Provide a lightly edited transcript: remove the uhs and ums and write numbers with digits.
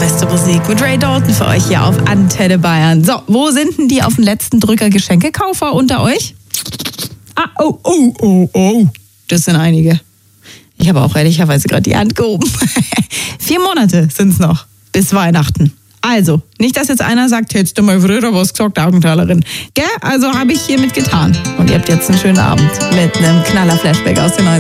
beste Musik mit Ray Dalton für euch hier auf Antenne Bayern. So, wo sind denn die auf den letzten Drücker Geschenkekaufer unter euch? Oh. Das sind einige. Ich habe auch ehrlicherweise gerade die Hand gehoben. 4 Monate sind es noch bis Weihnachten. Also, nicht, dass jetzt einer sagt, hättest du mal früher was gesagt, Augenthalerin. Gell? Also habe ich hiermit getan. Und ihr habt jetzt einen schönen Abend mit einem Knaller-Flashback aus den 90ern.